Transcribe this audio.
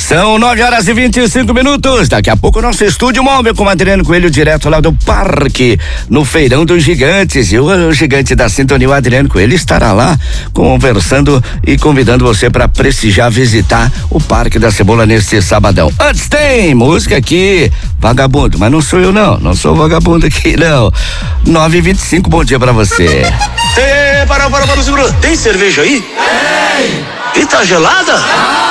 São 9h25. Daqui a pouco o nosso estúdio móvel com Adriano Coelho direto lá do parque, no Feirão dos Gigantes. E o gigante da sintonia, o Adriano Coelho, estará lá conversando e convidando você para prestigiar, visitar o Parque da Cebola neste sabadão. Antes tem música aqui, vagabundo, mas não sou eu não sou vagabundo aqui não. 9h25, bom dia pra você. Para, segura. Tem cerveja aí? Tem. E tá gelada?